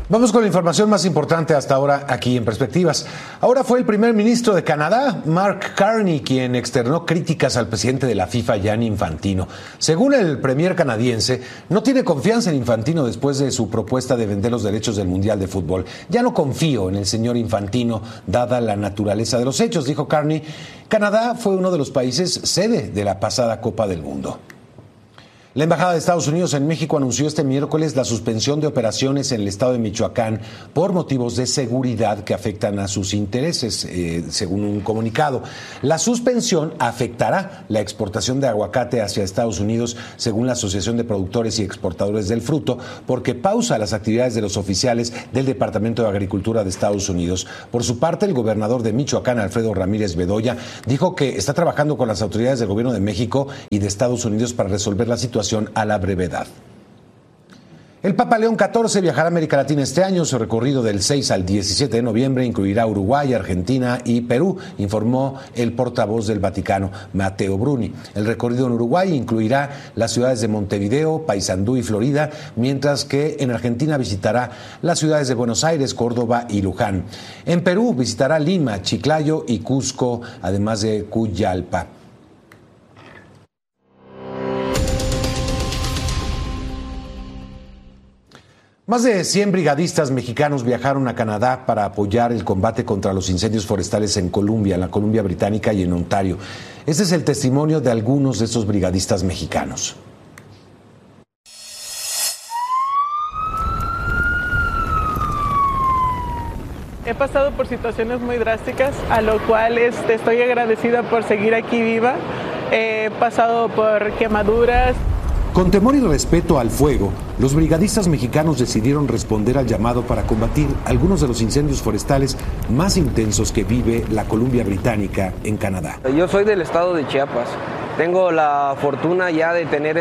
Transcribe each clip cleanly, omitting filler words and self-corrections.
Vamos con la información más importante hasta ahora aquí en Perspectivas. Ahora fue el primer ministro de Canadá, Mark Carney, quien externó críticas al presidente de la FIFA, Gianni Infantino. Según el premier canadiense, no tiene confianza en Infantino después de su propuesta de vender los derechos del Mundial de Fútbol. Ya no confío en el señor Infantino, dada la naturaleza de los hechos, dijo Carney. Canadá fue uno de los países sede de la pasada Copa del Mundo. La Embajada de Estados Unidos en México anunció este miércoles la suspensión de operaciones en el estado de Michoacán por motivos de seguridad que afectan a sus intereses, según un comunicado. La suspensión afectará la exportación de aguacate hacia Estados Unidos, según la Asociación de Productores y Exportadores del Fruto, porque pausa las actividades de los oficiales del Departamento de Agricultura de Estados Unidos. Por su parte, el gobernador de Michoacán, Alfredo Ramírez Bedoya, dijo que está trabajando con las autoridades del gobierno de México y de Estados Unidos para resolver la situación a la brevedad. El Papa León XIV viajará a América Latina este año. Su recorrido del 6 al 17 de noviembre incluirá Uruguay, Argentina y Perú, informó el portavoz del Vaticano, Matteo Bruni. El recorrido en Uruguay incluirá las ciudades de Montevideo, Paysandú y Florida, mientras que en Argentina visitará las ciudades de Buenos Aires, Córdoba y Luján. En Perú visitará Lima, Chiclayo y Cusco, además de Cuyalpa. Más de 100 brigadistas mexicanos viajaron a Canadá para apoyar el combate contra los incendios forestales en Columbia, en la Columbia Británica y en Ontario. Este es el testimonio de algunos de estos brigadistas mexicanos. He pasado por situaciones muy drásticas, a lo cual estoy agradecida por seguir aquí viva. He pasado por quemaduras. Con temor y respeto al fuego, los brigadistas mexicanos decidieron responder al llamado para combatir algunos de los incendios forestales más intensos que vive la Columbia Británica en Canadá. Yo soy del estado de Chiapas. Tengo la fortuna ya de tener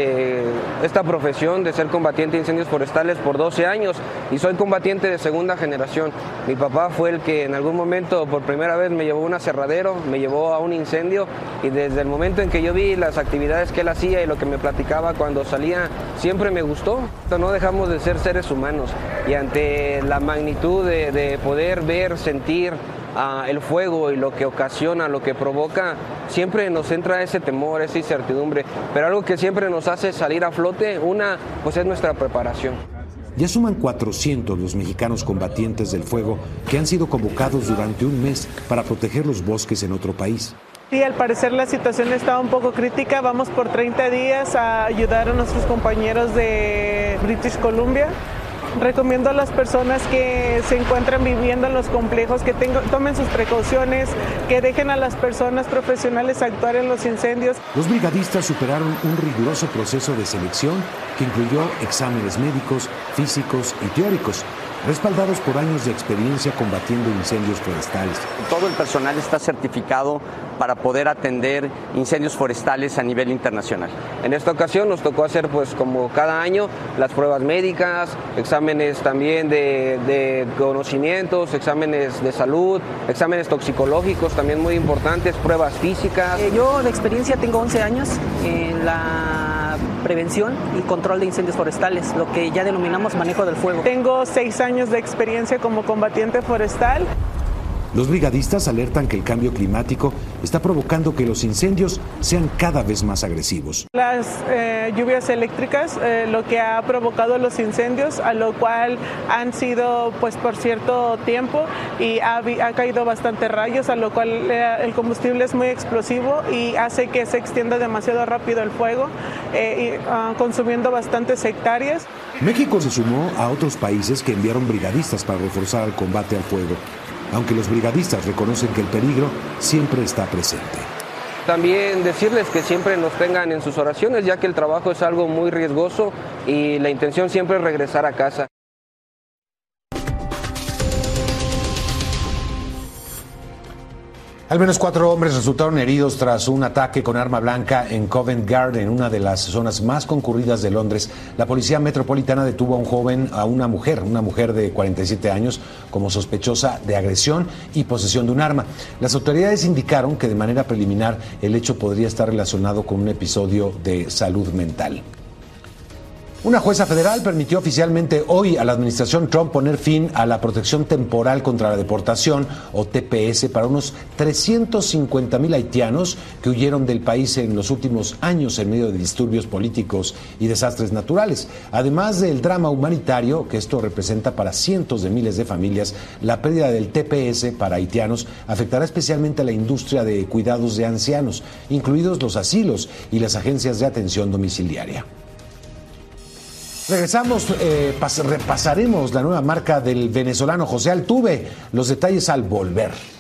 esta profesión de ser combatiente de incendios forestales por 12 años y soy combatiente de segunda generación. Mi papá fue el que en algún momento por primera vez me llevó a un aserradero, me llevó a un incendio y desde el momento en que yo vi las actividades que él hacía y lo que me platicaba cuando salía, siempre me gustó. No dejamos de ser seres humanos y ante la magnitud de poder ver, sentir el fuego y lo que ocasiona, lo que provoca, siempre nos entra ese temor, esa incertidumbre, pero algo que siempre nos hace salir a flote, pues es nuestra preparación. Ya suman 400 los mexicanos combatientes del fuego que han sido convocados durante un mes para proteger los bosques en otro país. Sí, al parecer la situación está un poco crítica, vamos por 30 días a ayudar a nuestros compañeros de British Columbia. Recomiendo a las personas que se encuentran viviendo en los complejos que tomen sus precauciones, que dejen a las personas profesionales actuar en los incendios. Los brigadistas superaron un riguroso proceso de selección que incluyó exámenes médicos, físicos y teóricos, respaldados por años de experiencia combatiendo incendios forestales. Todo el personal está certificado para poder atender incendios forestales a nivel internacional. En esta ocasión nos tocó hacer, pues como cada año, las pruebas médicas, exámenes también de conocimientos, exámenes de salud, exámenes toxicológicos también muy importantes, pruebas físicas. Yo de experiencia tengo 11 años en la prevención y control de incendios forestales, lo que ya denominamos manejo del fuego. Tengo 6 años de experiencia como combatiente forestal. Los brigadistas alertan que el cambio climático está provocando que los incendios sean cada vez más agresivos. Las lluvias eléctricas, lo que ha provocado los incendios, a lo cual han sido pues por cierto tiempo y ha caído bastante rayos, a lo cual el combustible es muy explosivo y hace que se extienda demasiado rápido el fuego, consumiendo bastantes hectáreas. México se sumó a otros países que enviaron brigadistas para reforzar el combate al fuego, aunque los brigadistas reconocen que el peligro siempre está presente. También decirles que siempre nos tengan en sus oraciones, ya que el trabajo es algo muy riesgoso y la intención siempre es regresar a casa. Al menos 4 hombres resultaron heridos tras un ataque con arma blanca en Covent Garden, una de las zonas más concurridas de Londres. La policía metropolitana detuvo a una mujer de 47 años, como sospechosa de agresión y posesión de un arma. Las autoridades indicaron que de manera preliminar el hecho podría estar relacionado con un episodio de salud mental. Una jueza federal permitió oficialmente hoy a la administración Trump poner fin a la protección temporal contra la deportación, o TPS, para unos 350,000 haitianos que huyeron del país en los últimos años en medio de disturbios políticos y desastres naturales. Además del drama humanitario que esto representa para cientos de miles de familias, la pérdida del TPS para haitianos afectará especialmente a la industria de cuidados de ancianos, incluidos los asilos y las agencias de atención domiciliaria. Regresamos, repasaremos la nueva marca del venezolano José Altuve. Los detalles al volver.